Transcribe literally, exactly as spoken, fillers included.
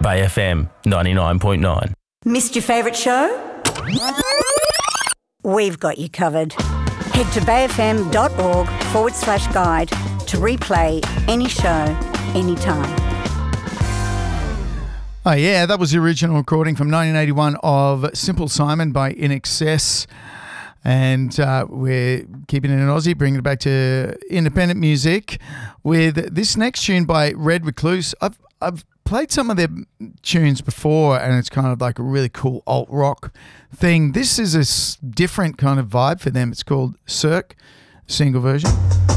Bay F M ninety-nine point nine. Missed your favourite show? We've got you covered. Head to bayfm.org forward slash guide to replay any show, anytime. Oh, yeah, that was the original recording from nineteen eighty-one of Simple Simon by In Excess. And uh, we're keeping it in Aussie, bringing it back to independent music with this next tune by Red Recluse. I've I've played some of their tunes before, and it's kind of like a really cool alt rock thing. This is a different kind of vibe for them. It's called Cirque, single version.